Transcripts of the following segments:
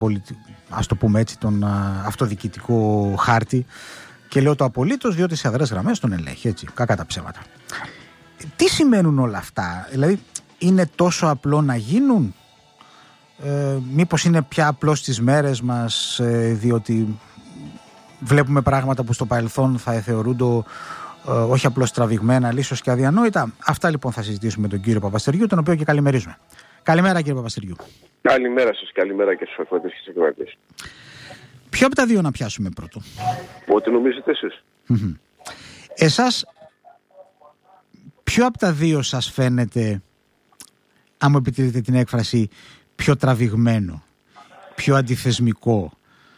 ας το πούμε έτσι, τον αυτοδιοικητικό χάρτη. Και λέω το απολύτως, διότι σε αδρές γραμμές τον ελέγχει, έτσι, κακά τα ψέματα. Τι σημαίνουν όλα αυτά, δηλαδή είναι τόσο απλό να γίνουν, μήπως είναι πια απλό στις μέρες μας, διότι βλέπουμε πράγματα που στο παρελθόν θα θεωρούνται όχι απλώς τραβηγμένα, αλλά ίσως και αδιανόητα. Αυτά λοιπόν θα συζητήσουμε με τον κύριο Παπαστεριού, τον οποίο και καλημερίζουμε. Καλημέρα κύριε Παπαστεριού. Καλημέρα σας, καλημέρα και στους ακροατές και στις ακροατές. Ποιο από τα δύο να πιάσουμε πρώτο? Ό,τι νομίζετε εσείς. Εσάς, ποιο από τα δύο σας φαίνεται, αν μου επιτρέπετε την έκφραση, πιο τραβηγμένο, πιο αντιθεσμικό?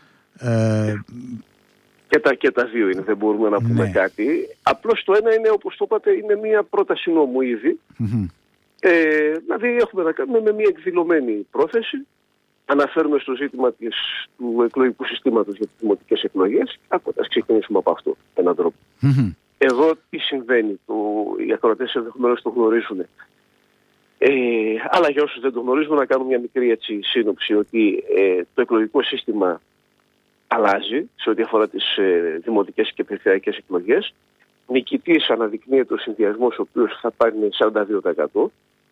Και τα δύο είναι, δεν μπορούμε να πούμε κάτι. Απλώς το ένα είναι, όπως το είπατε, είναι μια πρόταση νόμου ήδη. Δηλαδή έχουμε να κάνουμε με μια εκδηλωμένη πρόθεση. Αναφέρουμε στο ζήτημα του εκλογικού συστήματος για τις δημοτικές εκλογές. Ας ξεκινήσουμε από αυτό έναν τρόπο. Εδώ τι συμβαίνει, οι ακροατές ενδεχομένως το γνωρίζουν. Αλλά για όσους δεν το γνωρίζουν, να κάνουμε μια μικρή σύνοψη ότι το εκλογικό σύστημα αλλάζει σε ό,τι αφορά τις δημοτικές και περιφερειακές εκλογές. Νικητής αναδεικνύεται ο συνδυασμός, ο οποίος θα πάρει 42%.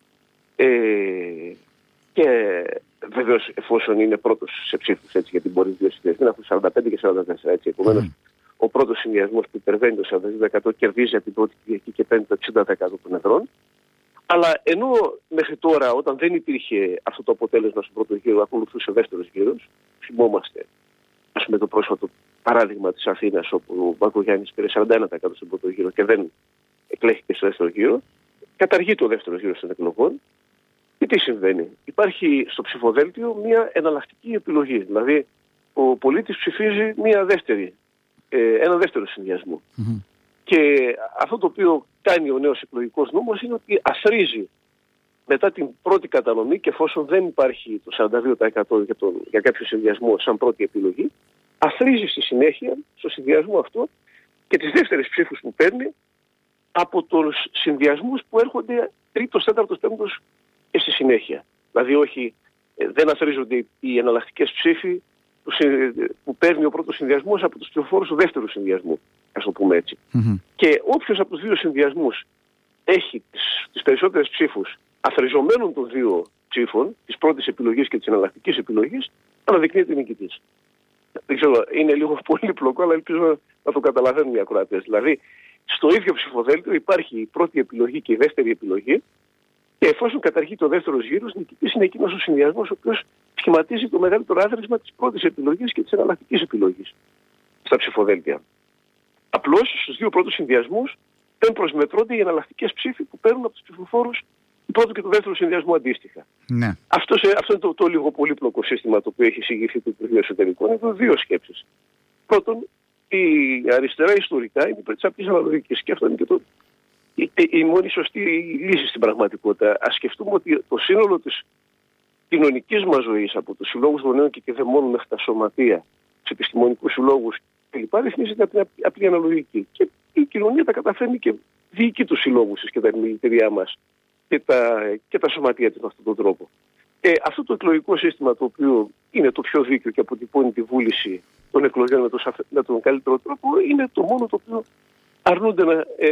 Και βεβαίως εφόσον είναι πρώτος σε ψήφους, έτσι, γιατί μπορεί δύο συνδυασμοί να έχουν 45 και 44%. Έτσι. Επομένως, ο πρώτος συνδυασμός που υπερβαίνει το 42% κερδίζει από την πρώτη Κυριακή και παίρνει το 60% των εδρών. Αλλά ενώ μέχρι τώρα, όταν δεν υπήρχε αυτό το αποτέλεσμα στον πρώτο γύρο, ακολουθούσε ο δεύτερος γύρος, θυμόμαστε, ας πούμε, το πρόσφατο παράδειγμα της Αθήνας, όπου ο Μπακογιάννης πήρε 41% στον πρώτο γύρο και δεν εκλέχθηκε στο δεύτερο γύρο, καταργείται ο δεύτερος γύρος των εκλογών. Και τι συμβαίνει? Υπάρχει στο ψηφοδέλτιο μια εναλλακτική επιλογή. Δηλαδή, ο πολίτης ψηφίζει ένα δεύτερο συνδυασμό. Και αυτό το οποίο κάνει ο νέος εκλογικός νόμος είναι ότι αθροίζει μετά την πρώτη κατανομή, και εφόσον δεν υπάρχει το 42% για κάποιο συνδυασμό σαν πρώτη επιλογή, αθροίζει στη συνέχεια στο συνδυασμό αυτό και τις δεύτερες ψήφους που παίρνει από τους συνδυασμούς που έρχονται τρίτος, τέταρτος, πέμπτος και στη συνέχεια. Δηλαδή δεν αθροίζονται οι εναλλακτικές ψήφοι που παίρνει ο πρώτος συνδυασμός από τους ψηφοφόρους του δεύτερου συνδυασμού, ας το πούμε έτσι. Και όποιος από τους δύο συνδυασμούς έχει τις περισσότερες ψήφους αθροιζομένων των δύο ψήφων, της πρώτης επιλογής και της εναλλακτικής επιλογής, αναδεικνύεται νικητής. Δεν ξέρω, είναι λίγο πολύπλοκο, αλλά ελπίζω να το καταλαβαίνουν οι ακροατές. Δηλαδή, στο ίδιο ψηφοδέλτιο υπάρχει η πρώτη επιλογή και η δεύτερη επιλογή, και εφόσον καταργείται ο δεύτερος γύρος, νικητής είναι εκείνος ο συνδυασμός ο οποίος σχηματίζει το μεγαλύτερο άθροισμα της πρώτης επιλογής και της εναλλακτικής επιλογής στα ψηφοδέλτια. Απλώς στους δύο πρώτους συνδυασμούς δεν προσμετρώνται οι εναλλακτικές ψήφοι που παίρνουν από τους ψηφοφόρους του πρώτου και του δεύτερου συνδυασμού αντίστοιχα. Ναι. Αυτό είναι το λίγο πολύπλοκο σύστημα το οποίο έχει εισηγηθεί το Υπουργείο Εσωτερικών. Εδώ δύο σκέψεις. Πρώτον, η αριστερά ιστορικά είναι υπέρ της απλής αναλογικής, και αυτό είναι και η μόνη σωστή λύση στην πραγματικότητα. Ας σκεφτούμε ότι το σύνολο της κοινωνικής μας ζωής, από τους συλλόγους γονέων και κηδεμόνων μέχρι τα σωματεία, τους επιστημονικούς συλλόγους κλπ., ρυθμίζεται από την απλή αναλογική. Και η κοινωνία τα καταφέρνει και διοικεί τους συλλόγους της και τα επιμελητήριά μας και τα σωματεία της με αυτόν τον τρόπο. Αυτό το εκλογικό σύστημα, το οποίο είναι το πιο δίκαιο και αποτυπώνει τη βούληση των εκλογών με τον καλύτερο τρόπο, είναι το μόνο το οποίο αρνούνται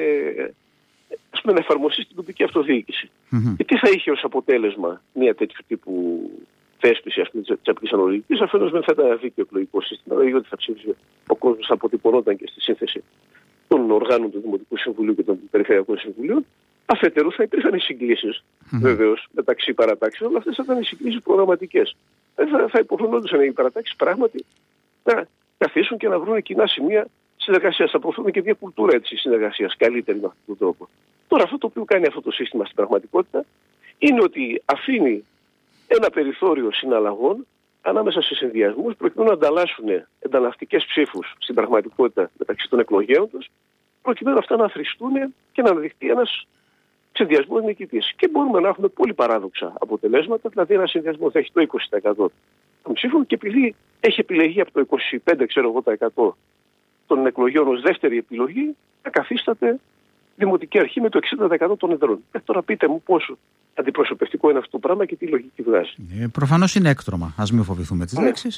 να εφαρμοστεί στην τοπική αυτοδιοίκηση. Και τι θα είχε ως αποτέλεσμα μια τέτοιου τύπου θέσπιση της απλής αναλογικής? Αφενός δεν θα ήταν δίκαιο εκλογικό σύστημα, δηλαδή ότι θα ψήφισε ο κόσμος, θα αποτυπωνόταν και στη σύνθεση των οργάνων του Δημοτικού Συμβουλίου και των Περιφερειακών Συμβουλίων. Αφετέρου θα υπήρχαν οι συγκλήσεις, βεβαίως, μεταξύ παρατάξεων, αλλά αυτές θα ήταν οι συγκλήσεις προγραμματικές. Θα υποχρεωνόντουσαν οι παρατάξεις πράγματι να καθίσουν και να βρουν κοινά σημεία συνεργασίας. Θα προωθούν και μια κουλτούρα συνεργασίας καλύτερη με αυτόν τον τρόπο. Τώρα, αυτό το οποίο κάνει αυτό το σύστημα στην πραγματικότητα είναι ότι αφήνει ένα περιθώριο συναλλαγών ανάμεσα σε συνδυασμούς, προκειμένου να ανταλλάσσουν ενταλλακτικές ψήφους στην πραγματικότητα μεταξύ των εκλογέων τους, προκειμένου αυτά να αθροιστούν και να αναδειχθεί ένας συνδυασμός νικητής. Και μπορούμε να έχουμε πολύ παράδοξα αποτελέσματα, δηλαδή ένα συνδυασμό θα έχει το 20% των ψήφων, και επειδή έχει επιλεγεί από το 25% των εκλογέων ως δεύτερη επιλογή, θα καθίσταται δημοτική αρχή με το 60% των εδρών. Τώρα πείτε μου πόσο αντιπροσωπευτικό είναι αυτό το πράγμα και τι λογική βγάζει. Προφανώς είναι έκτρωμα. Ας μην φοβηθούμε τις λέξεις.